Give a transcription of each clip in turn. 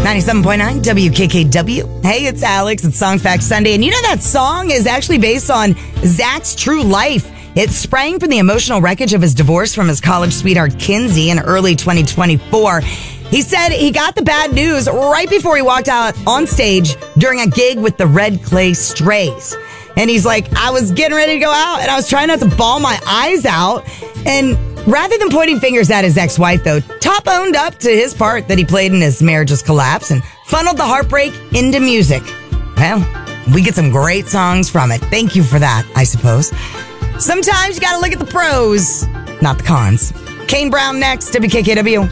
97.9 WKKW. Hey, it's Alex. It's Song Fact Sunday. And you know that song is actually based on Zach's true life. It sprang from the emotional wreckage of his divorce from his college sweetheart, Kinsey, in early 2024. He said he got the bad news right before he walked out on stage during a gig with the Red Clay Strays. And he's like, I was getting ready to go out and I was trying not to bawl my eyes out. And rather than pointing fingers at his ex-wife, though, Top owned up to his part that he played in his marriage's collapse and funneled the heartbreak into music. Well, we get some great songs from it. Thank you for that, I suppose. Sometimes you gotta look at the pros, not the cons. Kane Brown next, WKKW.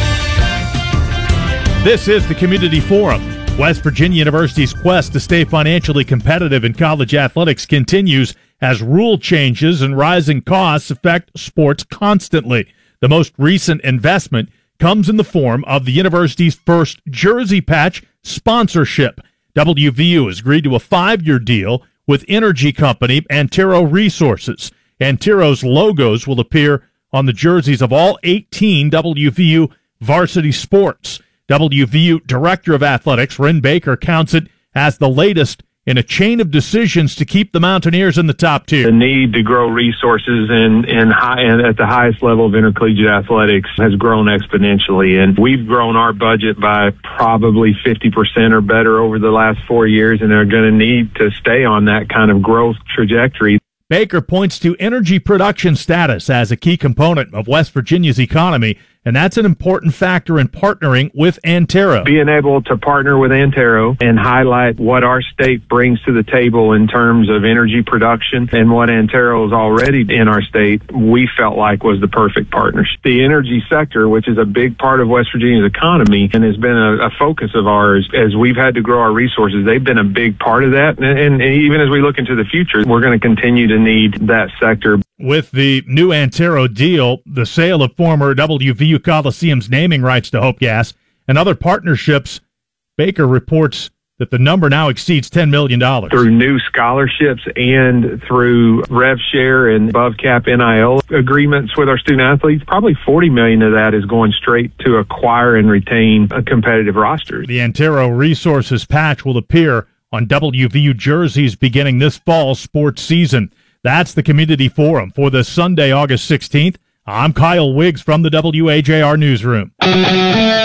This is the Community Forum. West Virginia University's quest to stay financially competitive in college athletics continues as rule changes and rising costs affect sports constantly. The most recent investment comes in the form of the university's first jersey patch sponsorship. WVU has agreed to a 5-year deal with energy company Antero Resources. Antero's logos will appear on the jerseys of all 18 WVU varsity sports. WVU Director of Athletics, Ren Baker, counts it as the latest in a chain of decisions to keep the Mountaineers in the top tier. The need to grow resources and at the highest level of intercollegiate athletics has grown exponentially. And we've grown our budget by probably 50% or better over the last 4 years, and are going to need to stay on that kind of growth trajectory. Baker points to energy production status as a key component of West Virginia's economy, and that's an important factor in partnering with Antero. Being able to partner with Antero and highlight what our state brings to the table in terms of energy production and what Antero is already in our state, we felt like was the perfect partnership. The energy sector, which is a big part of West Virginia's economy and has been a focus of ours as we've had to grow our resources, they've been a big part of that. And even as we look into the future, we're going to continue to need that sector. With the new Antero deal, the sale of former WVU Coliseum's naming rights to Hope Gas, and other partnerships, Baker reports that the number now exceeds $10 million. Through new scholarships and through rev share and above cap NIL agreements with our student athletes, probably $40 million of that is going straight to acquire and retain a competitive roster. The Antero Resources patch will appear on WVU jerseys beginning this fall sports season. That's the Community Forum for the Sunday, August 16th. I'm Kyle Wiggs from the WAJR Newsroom.